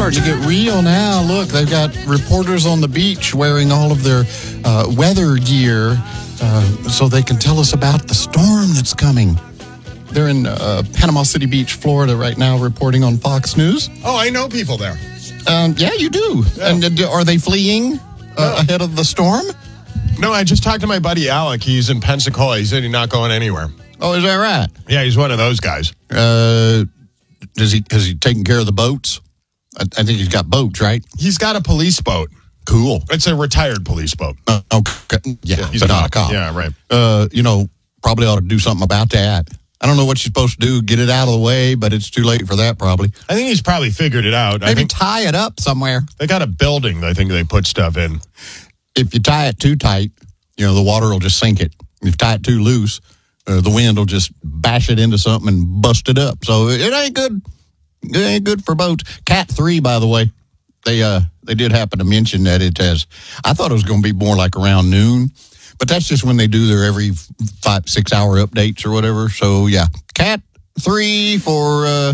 starting to get real now. Look, they've got reporters on the beach wearing all of their weather gear so they can tell us about the storm that's coming. They're in Panama City Beach, Florida right now, reporting on Fox News. Oh, I know people there. Yeah, you do. Yeah. And are they fleeing ahead of the storm? No, I just talked to my buddy Alec. He's in Pensacola. He said he's not going anywhere. Oh, is that right? Yeah, he's one of those guys. Has he taken care of the boats? I think he's got boats, right? He's got a police boat. Cool. It's a retired police boat. Okay. Yeah, he's not a cop. Yeah, right. Probably ought to do something about that. I don't know what you're supposed to do, get it out of the way, but it's too late for that probably. I think he's probably figured it out. Maybe tie it up somewhere. They got a building I think they put stuff in. If you tie it too tight, the water will just sink it. If you tie it too loose, the wind will just bash it into something and bust it up. So it ain't good. It ain't good for boats. Cat 3, by the way, they did happen to mention that it has. I thought it was going to be more like around noon, but that's just when they do their every 5-6 hour updates or whatever. So yeah, Cat 3 for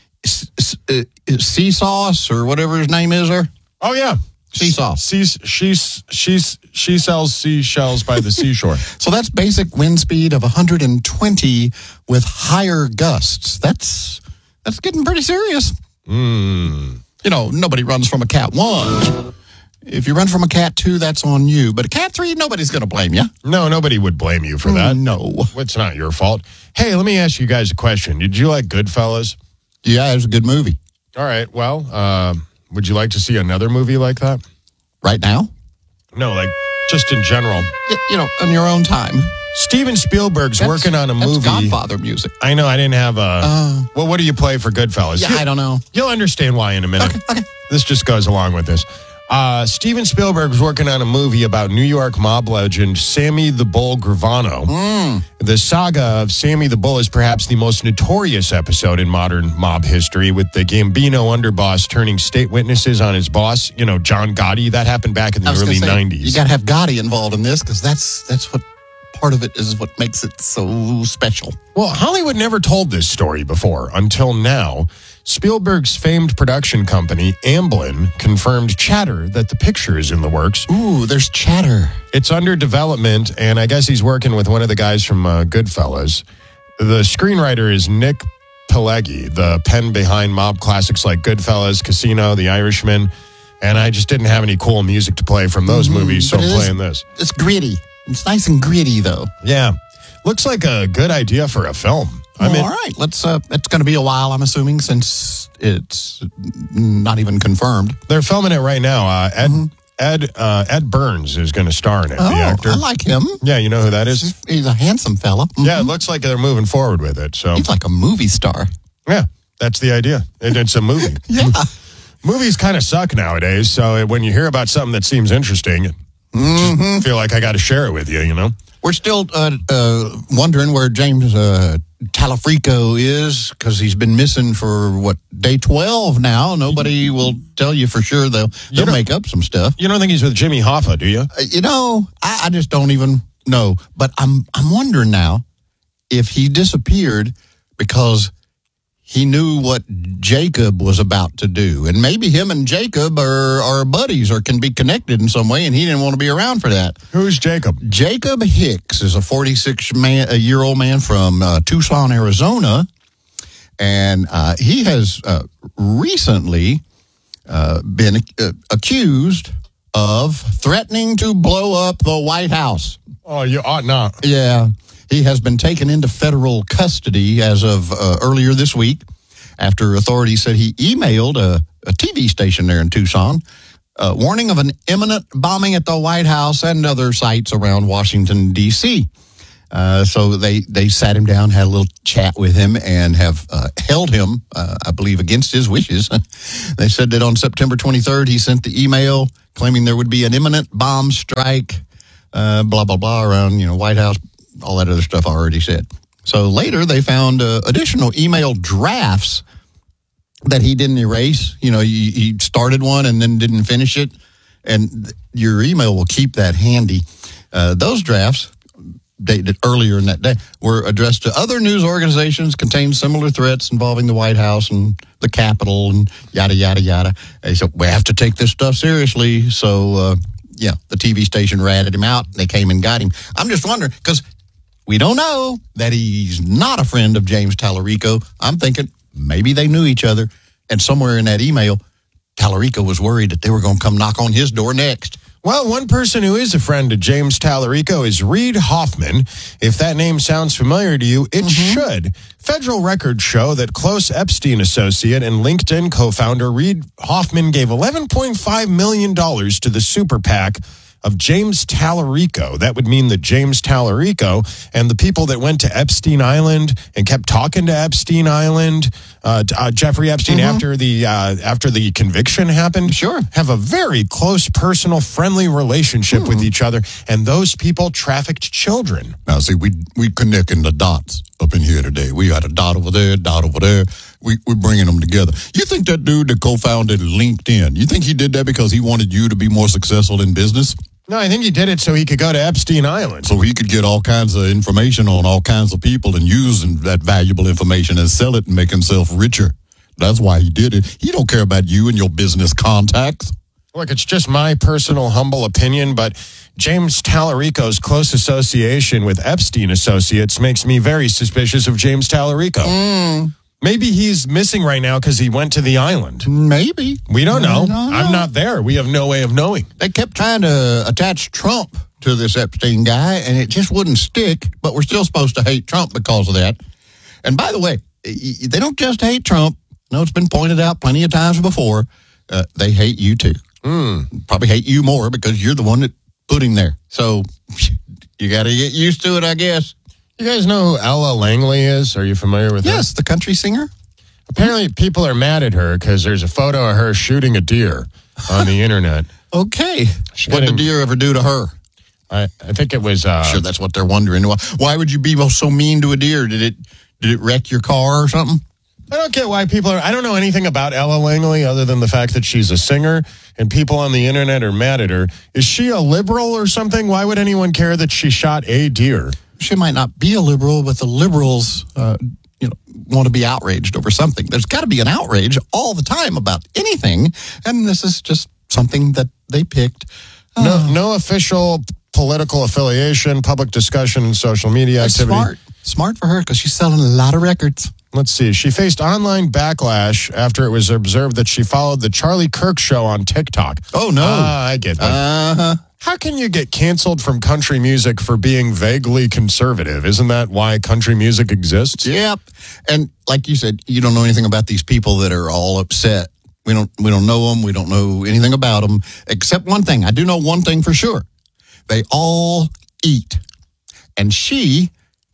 sea sauce or whatever his name is there. Oh yeah. Seesaw. She sells seashells by the seashore. So that's basic wind speed of 120 with higher gusts. That's getting pretty serious. Nobody runs from a Cat 1. If you run from a Cat 2, that's on you. But a Cat 3, nobody's going to blame you. No, nobody would blame you for that. No. It's not your fault. Hey, let me ask you guys a question. Did you like Goodfellas? Yeah, it was a good movie. All right. Well, would you like to see another movie like that? Right now? No, like just in general. In your own time. Steven Spielberg's working on a movie. That's Godfather music. I know. I didn't have a... well, what do you play for Goodfellas? Yeah, I don't know. You'll understand why in a minute. Okay. This just goes along with this. Steven Spielberg's working on a movie about New York mob legend Sammy the Bull Gravano. The saga of Sammy the Bull is perhaps the most notorious episode in modern mob history, with the Gambino underboss turning state witnesses on his boss, John Gotti. That happened back in the early 90s. You got to have Gotti involved in this because that's what part of it is what makes it so special. Well, Hollywood never told this story before until now. Spielberg's famed production company, Amblin, confirmed chatter that the picture is in the works. Ooh, there's chatter. It's under development, and I guess he's working with one of the guys from Goodfellas. The screenwriter is Nick Pileggi, the pen behind mob classics like Goodfellas, Casino, The Irishman, and I just didn't have any cool music to play from those movies, so I'm playing this. It's gritty. It's nice and gritty, though. Yeah. Looks like a good idea for a film. All right. Let's. It's going to be a while, I'm assuming, since it's not even confirmed. They're filming it right now. Ed Burns is going to star in it, the actor. I like him. Yeah, you know who that is? He's a handsome fella. Mm-hmm. Yeah, it looks like they're moving forward with it. So he's like a movie star. Yeah, that's the idea. It's a movie. Yeah. Movies kind of suck nowadays, so when you hear about something that seems interesting, just feel like I got to share it with you, We're still wondering where James Talafrico is, because he's been missing for, day 12 now. Nobody will tell you for sure. They'll make up some stuff. You don't think he's with Jimmy Hoffa, do you? I just don't even know. But I'm wondering now if he disappeared because he knew what Jacob was about to do. And maybe him and Jacob are buddies or can be connected in some way, and he didn't want to be around for that. Who's Jacob? Jacob Hicks is a 46-year-old man from Tucson, Arizona. And he has recently been accused of threatening to blow up the White House. Oh, you ought not. Yeah. He has been taken into federal custody as of earlier this week after authorities said he emailed a TV station there in Tucson, warning of an imminent bombing at the White House and other sites around Washington, D.C. So they sat him down, had a little chat with him, and have held him, I believe, against his wishes. They said that on September 23rd, he sent the email claiming there would be an imminent bomb strike, blah, blah, blah, around, White House. All that other stuff I already said. So later they found additional email drafts that he didn't erase. He started one and then didn't finish it. And your email will keep that handy. Those drafts, dated earlier in that day, were addressed to other news organizations, contained similar threats involving the White House and the Capitol and yada, yada, yada. They said, we have to take this stuff seriously. So, the TV station ratted him out. They came and got him. I'm just wondering, because we don't know that he's not a friend of James Tallarico. I'm thinking maybe they knew each other. And somewhere in that email, Tallarico was worried that they were going to come knock on his door next. Well, one person who is a friend of James Tallarico is Reid Hoffman. If that name sounds familiar to you, it should. Federal records show that close Epstein associate and LinkedIn co-founder Reid Hoffman gave $11.5 million to the super PAC of James Tallarico. That would mean that James Tallarico and the people that went to Epstein Island and kept talking to Epstein Island, Jeffrey Epstein, after the conviction happened, have a very close, personal, friendly relationship with each other. And those people trafficked children. Now, see, we connecting the dots up in here today. We got a dot over there, dot over there. We're bringing them together. You think that dude that co-founded LinkedIn, you think he did that because he wanted you to be more successful in business? No, I think he did it so he could go to Epstein Island. So he could get all kinds of information on all kinds of people and use that valuable information and sell it and make himself richer. That's why he did it. He don't care about you and your business contacts. Look, it's just my personal humble opinion, but James Tallarico's close association with Epstein Associates makes me very suspicious of James Tallarico. Maybe he's missing right now because he went to the island. Maybe. We don't know. I'm not there. We have no way of knowing. They kept trying to attach Trump to this Epstein guy, and it just wouldn't stick, but we're still supposed to hate Trump because of that. And by the way, they don't just hate Trump. No, it's been pointed out plenty of times before. They hate you, too. Probably hate you more because you're the one that put him there. So you got to get used to it, I guess. You guys know who Ella Langley is? Are you familiar with her? Yes, the country singer. Apparently, people are mad at her because there's a photo of her shooting a deer on the internet. Okay. What did the deer ever do to her? I think it was... sure, that's what they're wondering. Why would you be so mean to a deer? Did it wreck your car or something? I don't get why people are... I don't know anything about Ella Langley other than the fact that she's a singer and people on the internet are mad at her. Is she a liberal or something? Why would anyone care that she shot a deer? She might not be a liberal, but the liberals, want to be outraged over something. There's got to be an outrage all the time about anything, and this is just something that they picked. No official political affiliation, public discussion, and social media activity. Smart for her because she's selling a lot of records. Let's see. She faced online backlash after it was observed that she followed the Charlie Kirk show on TikTok. Oh, no. I get that. How can you get canceled from country music for being vaguely conservative? Isn't that why country music exists? Yep. And like you said, you don't know anything about these people that are all upset. We don't know them. We don't know anything about them, except one thing. I do know one thing for sure. They all eat. And she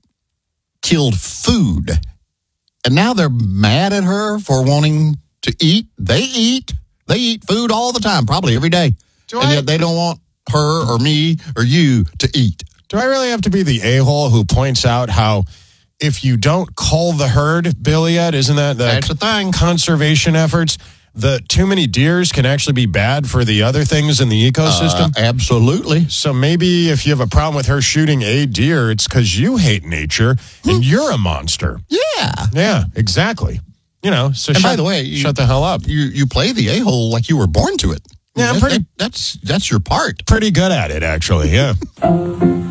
killed food. And now they're mad at her for wanting to eat. They eat food all the time, probably every day. Yet they don't want her or me or you to eat. Do I really have to be the a-hole who points out how if you don't cull the herd, Billy Ed, isn't that that's the thing? Conservation efforts, the too many deers can actually be bad for the other things in the ecosystem? Absolutely. So maybe if you have a problem with her shooting a deer, it's because you hate nature and you're a monster. Yeah. Yeah, exactly. So by the way, shut the hell up. You play the a-hole like you were born to it. Yeah, that's your part. Pretty good at it, actually, yeah.